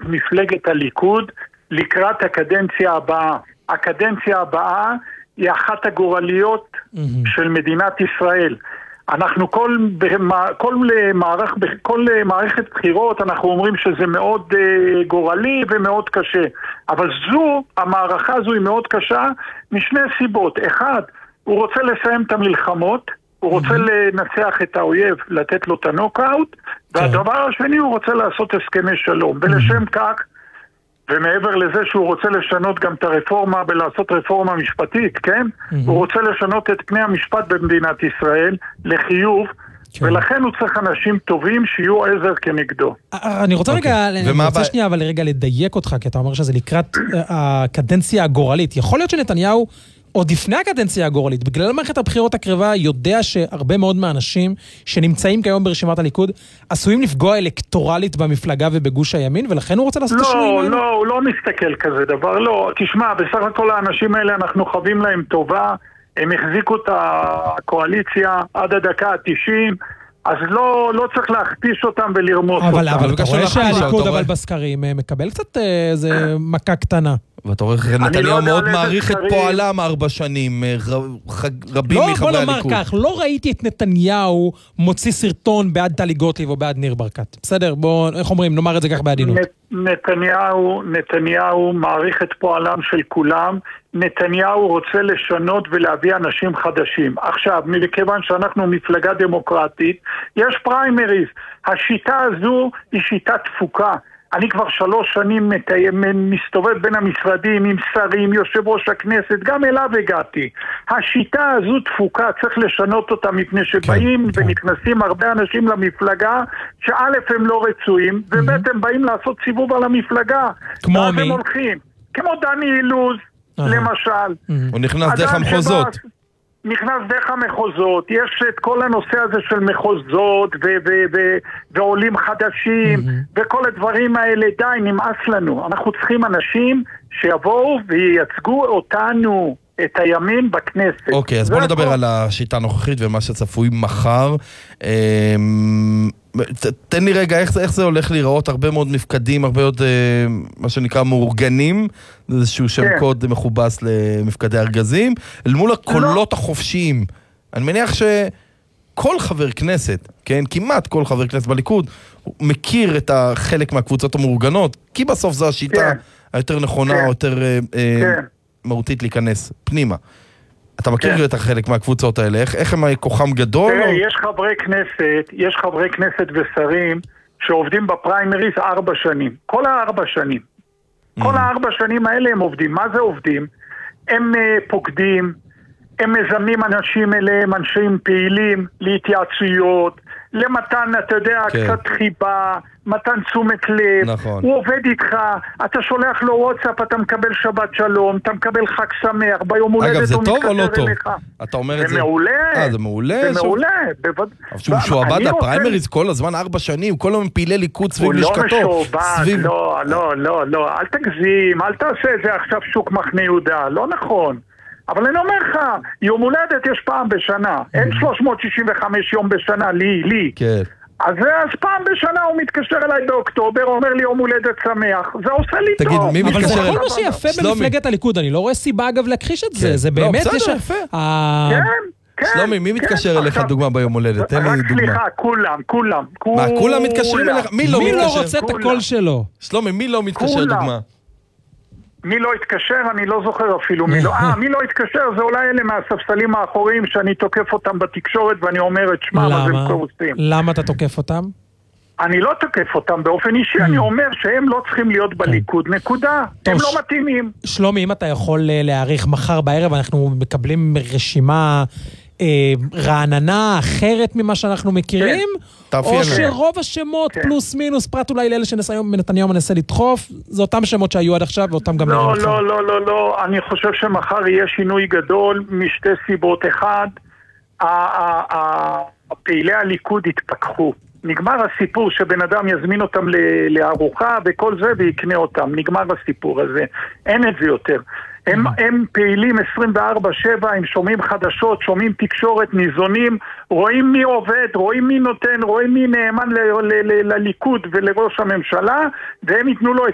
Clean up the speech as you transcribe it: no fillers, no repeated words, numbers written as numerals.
מפלגת הליכוד לקראת הקדנציה הבאה. הקדנציה הבאה היא אחת הגורליות של מדינת ישראל. אנחנו כל מערכת בחירות אנחנו אומרים שזה מאוד גורלי ומאוד קשה. אבל המערכה הזו היא מאוד קשה משני סיבות. אחד, הוא רוצה לסיים את המלחמות, הוא רוצה לנצח את האויב, לתת לו את הנוקאוט, והדבר השני הוא רוצה לעשות הסכמי שלום. ולשם כך, ומעבר לזה שהוא רוצה לשנות גם את הרפורמה ולעשות רפורמה משפטית, כן? הוא רוצה לשנות את פני המשפט במדינת ישראל לחיוב, ולכן הוא צריך אנשים טובים שיהיו עזר כנגדו. אני רוצה רגע לדייק אותך, כי אתה אומר שזה לקראת הקדנציה הגורלית. יכול להיות שנתניהו עוד לפני הקדנציה הגורלית, בגלל מערכת הבחירות הקרבה, יודע שהרבה מאוד מהאנשים שנמצאים כיום ברשימת הליכוד, עשויים לפגוע אלקטורלית במפלגה ובגוש הימין, ולכן הוא רוצה לעשות את השינויים האלה? לא, הוא לא מסתכל כזה דבר, לא. תשמע, בסך הכל האנשים האלה אנחנו חווים להם טובה, הם החזיקו את הקואליציה עד הדקה ה-90, אז לא צריך להכפיש אותם ולרמוס אותם. אבל אתה רואה שהליכוד אבל בסקרים מקבל קצת איזה מכה קטנה. ואתה רואה נתניהו מאוד מעריך את פועלם 4 שנים, רבים מחברי הליכוד. בוא נאמר כך, לא ראיתי את נתניהו מוציא סרטון בעד טלי גוטליב או בעד ניר ברקת. בסדר, בוא, איך אומרים, נאמר את זה כך בעדינות. נתניהו מעריך את פועלם של כולם, נתניהו רוצה לשנות ולהביא אנשים חדשים. עכשיו, מכיוון שאנחנו מפלגה דמוקרטית, יש פריימריז. השיטה הזו היא שיטה תפוקה. אני כבר 3 שנים מסתובב בין המשרדים עם שרים, יושב ראש הכנסת, גם אליו הגעתי. השיטה הזו תפוקה, צריך לשנות אותה מפני שבאים ונכנסים הרבה אנשים למפלגה, שא' הם לא רצויים, וב' הם באים לעשות סיבוב על המפלגה. כמו מי? הם הולכים. כמו דני אילוז, למשל. הוא נכנס דרך המחוזות. נכנס דרך המחוזות, יש את כל הנושא הזה של מחוזות ועולים חדשים וכל הדברים האלה, די, נמאס לנו. אנחנו צריכים אנשים שיבואו וייצגו אותנו, את הימין בכנסת. אוקיי, אז בוא נדבר על השיטה הנוכחית ומה שצפוי מחר. תן לי רגע, איך זה הולך להיראות? הרבה מאוד מפקדים, הרבה מאוד, מה שנקרא, מאורגנים, זה איזשהו שם קוד מכובס למפקדי ארגזים, אל מול הקולות החופשיים. אני מניח שכל חבר כנסת, כן, כמעט כל חבר כנסת בליכוד, מכיר את החלק מהקבוצות המאורגנות, כי בסוף זו השיטה היותר נכונה, או יותר מהותית להיכנס פנימה. אתה מכיר את החלק מהקבוצות האלה? איך הם כוחם גדול? יש חברי כנסת ושרים שעובדים בפריימריז 4 שנים. כל 4 שנים. כל 4 שנים האלה הם עובדים. מה זה עובדים? הם פוקדים, הם מזמנים אנשים אליהם, אנשים פעילים, להתייעצויות, למתן, אתה יודע, קצת חיבה, מתן תשומת לב, נכון. הוא עובד איתך, אתה שולח לו וואטסאפ, אתה מקבל שבת שלום, אתה מקבל חג שמח, ביום הולדת אגב, זה טוב או לא טוב? אליך. אתה אומר את זה? זה מעולה. זה מעולה? זה מעולה. שהוא עבד הפריימריז כל הזמן 4 שנים, כל היום פעילי ליכוד סביב לשכתו. הוא לא משועבד, לא, אל תגזים, אל תעשה את זה עכשיו שוק מחנה יהודה, לא נכון. אבל אני אומר לך, יום הולדת יש פעם בשנה, אין 365 יום בשנה, לי. כן. אז פעם בשנה הוא מתקשר אליי באוקטובר, אומר לי יום הולדת שמח, זה עושה לי טוב. תגיד, מי אבל מתקשר? זה כל מה שיפה במפלגת הליכוד, אני לא רואה סיבה אגב להכחיש את זה, זה באמת... לא, בסדר, יפה. כן. שלומי, מי מתקשר אליך דוגמה ביום הולדת? תן לי דוגמה. סליחה, כולם. מה, כולם מתקשרים אליך? מי לא מתקשר? מי לא רוצה את הקול שלו? שלומי, מי לא מתקשר דוגמה? מי לא התקשר? אני לא זוכר אפילו מי לא. מי לא התקשר? זה אולי אלה מהספסלים האחוריים שאני תוקף אותם בתקשורת ואני אומר את שמם, אז הם קורסים. למה אתה תוקף אותם? אני לא תוקף אותם באופן אישי, אני אומר שהם לא צריכים להיות בליכוד, נקודה. הם לא מתאימים. שלומי, אם אתה יכול להעריך מחר בערב, אנחנו מקבלים רשימה רעננה אחרת ממה שאנחנו מכירים, או שרוב השמות פלוס מינוס, פרט אולי לאלה שנתניהו מנסה לדחוף, זה אותם שמות שהיו עד עכשיו ואותם גם נראים מחר. לא, אני חושב שמחר יהיה שינוי גדול משתי סיבות. אחד, פעילי הליכוד התפכחו. נגמר הסיפור שבן אדם יזמין אותם לארוחה וכל זה ויקנה אותם. נגמר הסיפור הזה. אין את זה יותר. הם פעילים 24/7, הם שומעים חדשות, שומעים תקשורת, ניזונים, רואים מי עובד, רואים מי נותן, רואים מי נאמן לליכוד ולראש הממשלה, והם ייתנו לו את